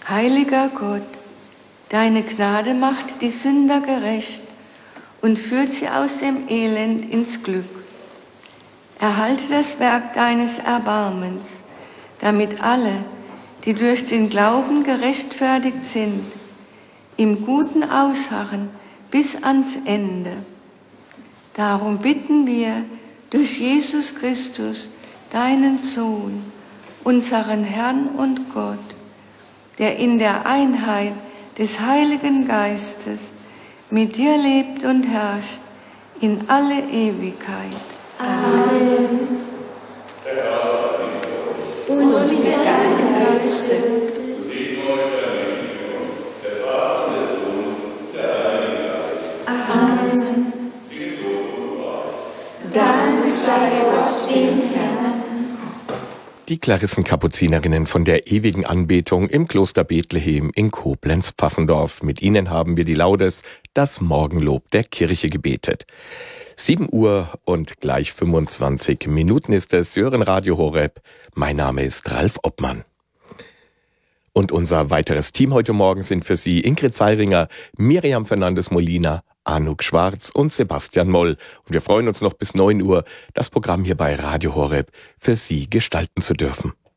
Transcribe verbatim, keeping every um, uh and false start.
Heiliger Gott, deine Gnade macht die Sünder gerecht und führt sie aus dem Elend ins Glück. Erhalte das Werk deines Erbarmens, damit alle, die durch den Glauben gerechtfertigt sind, im Guten ausharren bis ans Ende. Darum bitten wir durch Jesus Christus, deinen Sohn, unseren Herrn und Gott, der in der Einheit des Heiligen Geistes mit dir lebt und herrscht in alle Ewigkeit. Amen. Und mit deinem Geiste. Segne euch der Vater, der Sohn, der Heilige Geist. Amen. Singet Lob und Preis. Dank sei Gott dem Herrn. Die Klarissenkapuzinerinnen von der ewigen Anbetung im Kloster Bethlehem in Koblenz-Pfaffendorf. Mit ihnen haben wir die Laudes, das Morgenlob der Kirche gebetet. sieben Uhr und gleich fünfundzwanzig Minuten ist es. Sie hören Radio Horeb. Mein Name ist Ralf Obmann. Und unser weiteres Team heute Morgen sind für Sie Ingrid Seiringer, Miriam Fernandes-Molina, Anuk Schwarz und Sebastian Moll. Und wir freuen uns noch bis neun Uhr, das Programm hier bei Radio Horeb für Sie gestalten zu dürfen.